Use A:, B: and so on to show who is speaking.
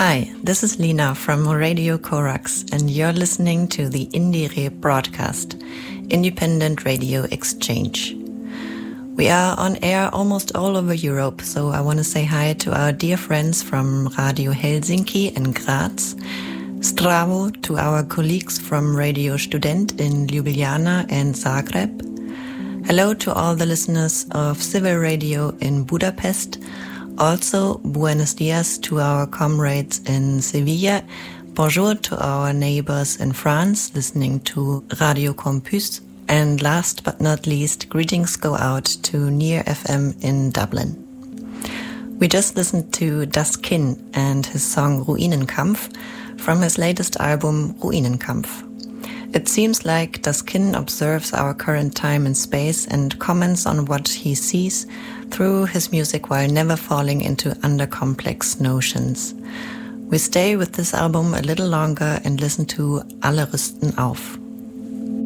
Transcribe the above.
A: Hi, this is Lina from Radio Korax, and you're listening to the Indire broadcast, Independent Radio Exchange. We are on air almost all over Europe, so I want to say hi to our dear friends from Radio Helsinki and Graz, Stravo to our colleagues from Radio Student in Ljubljana and Zagreb. Hello to all the listeners of Civil Radio in Budapest. Also, buenos dias to our comrades in Sevilla. Bonjour to our neighbors in France listening to Radio Campus. And last but not least, greetings go out to Near FM in Dublin. We just listened to Das Kinn and his song Ruinenkampf from his latest album Ruinenkampf. It seems like Das Kinn observes our current time and space and comments on what he sees through his music while never falling into undercomplex notions. We stay with this album a little longer and listen to Alle rüsten auf.